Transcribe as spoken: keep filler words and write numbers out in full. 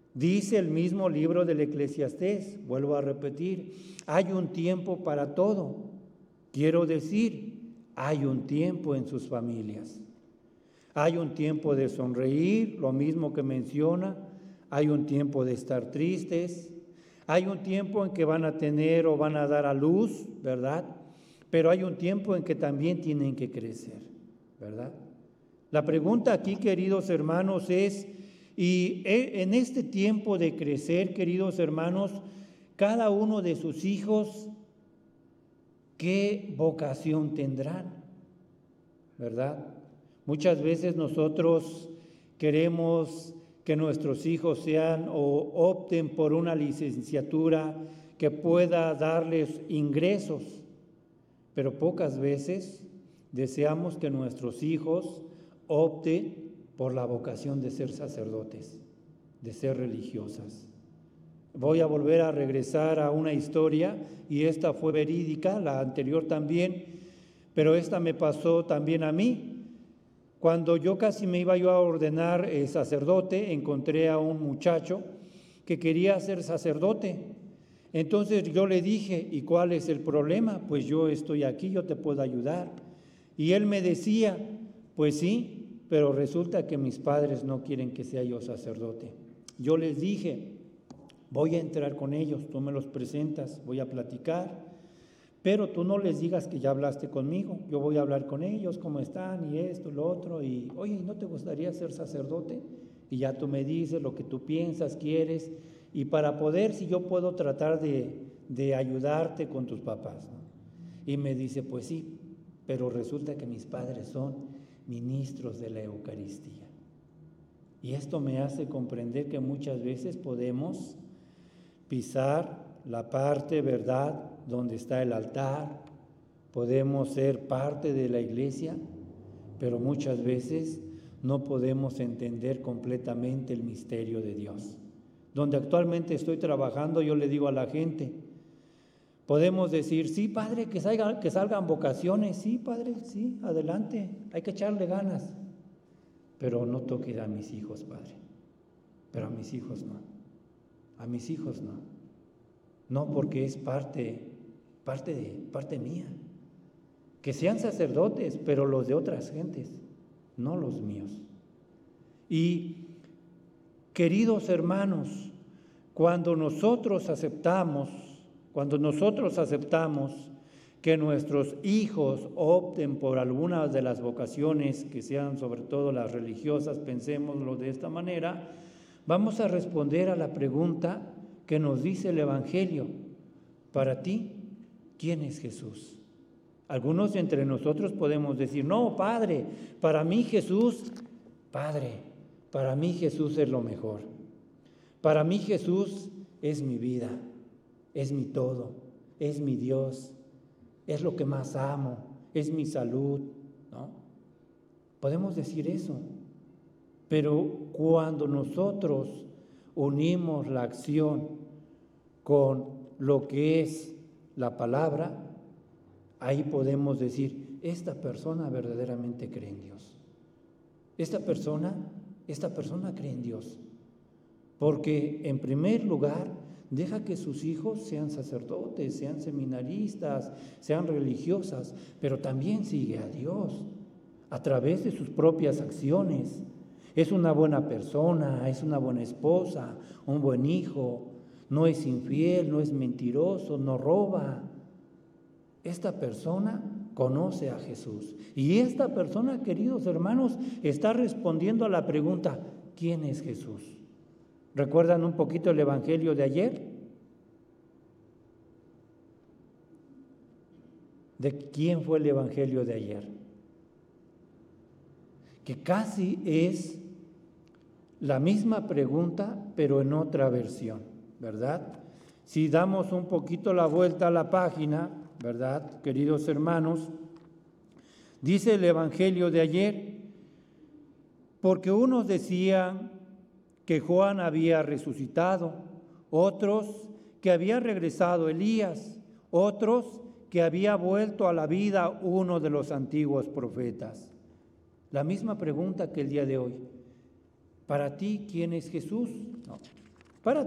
Dice el mismo libro del Eclesiastés, vuelvo a repetir, hay un tiempo para todo. Quiero decir, hay un tiempo en sus familias. Hay un tiempo de sonreír, lo mismo que menciona. Hay un tiempo de estar tristes. Hay un tiempo en que van a tener o van a dar a luz, ¿verdad? Pero hay un tiempo en que también tienen que crecer, ¿verdad? La pregunta aquí, queridos hermanos, es, y en este tiempo de crecer, queridos hermanos, cada uno de sus hijos, ¿qué vocación tendrán? ¿Verdad? Muchas veces nosotros queremos que nuestros hijos sean o opten por una licenciatura que pueda darles ingresos, pero pocas veces deseamos que nuestros hijos opten por la vocación de ser sacerdotes, de ser religiosas. Voy a volver a regresar a una historia, y esta fue verídica, la anterior también, pero esta me pasó también a mí. Cuando yo casi me iba yo a ordenar eh, sacerdote, encontré a un muchacho que quería ser sacerdote. Entonces yo le dije, ¿y cuál es el problema? Pues yo estoy aquí, yo te puedo ayudar. Y él me decía, pues sí, pero resulta que mis padres no quieren que sea yo sacerdote. Yo les dije, voy a entrar con ellos, tú me los presentas, voy a platicar, pero tú no les digas que ya hablaste conmigo, yo voy a hablar con ellos, cómo están y esto, lo otro, y oye, ¿no te gustaría ser sacerdote? Y ya tú me dices lo que tú piensas, quieres, y para poder, si yo puedo tratar de, de ayudarte con tus papás, ¿no? Y me dice, pues sí, pero resulta que mis padres son ministros de la Eucaristía. Y esto me hace comprender que muchas veces podemos pisar la parte, ¿verdad?, donde está el altar, podemos ser parte de la iglesia, pero muchas veces no podemos entender completamente el misterio de Dios. Donde actualmente estoy trabajando, yo le digo a la gente, podemos decir, sí, padre, que salgan, que salgan vocaciones, sí, padre, sí, adelante, hay que echarle ganas, pero no toques a mis hijos, padre, pero a mis hijos no, a mis hijos no, no porque es parte, parte, de, parte mía, que sean sacerdotes, pero los de otras gentes, no los míos. Y queridos hermanos, cuando nosotros aceptamos Cuando nosotros aceptamos que nuestros hijos opten por alguna de las vocaciones, que sean sobre todo las religiosas, pensémoslo de esta manera, vamos a responder a la pregunta que nos dice el Evangelio. Para ti, ¿quién es Jesús? Algunos entre nosotros podemos decir, no, Padre, para mí Jesús, Padre, para mí Jesús es lo mejor. Para mí Jesús es mi vida. Es mi todo, es mi Dios, es lo que más amo, es mi salud, ¿no? Podemos decir eso, pero cuando nosotros unimos la acción con lo que es la palabra, ahí podemos decir, esta persona verdaderamente cree en Dios. Esta persona, esta persona cree en Dios, porque en primer lugar, deja que sus hijos sean sacerdotes, sean seminaristas, sean religiosas, pero también sigue a Dios a través de sus propias acciones. Es una buena persona, es una buena esposa, un buen hijo, no es infiel, no es mentiroso, no roba. Esta persona conoce a Jesús. Y esta persona, queridos hermanos, está respondiendo a la pregunta, ¿quién es Jesús? ¿Recuerdan un poquito el Evangelio de ayer? ¿De quién fue el Evangelio de ayer? Que casi es la misma pregunta, pero en otra versión, ¿verdad? Si damos un poquito la vuelta a la página, ¿verdad, queridos hermanos? Dice el Evangelio de ayer, porque unos decían que Juan había resucitado, otros que había regresado Elías, otros que había vuelto a la vida uno de los antiguos profetas. La misma pregunta que el día de hoy. ¿Para ti quién es Jesús? No.